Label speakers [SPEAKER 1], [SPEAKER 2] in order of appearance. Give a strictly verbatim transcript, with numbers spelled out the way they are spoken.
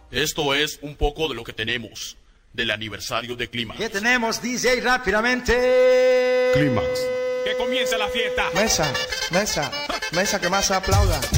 [SPEAKER 1] Esto es un poco de lo que tenemos del aniversario de Clímax.
[SPEAKER 2] ¿Qué tenemos, D J? Rápidamente.
[SPEAKER 3] Clímax.
[SPEAKER 4] Que comience la fiesta.
[SPEAKER 5] Mesa, mesa, mesa, que más se aplauda.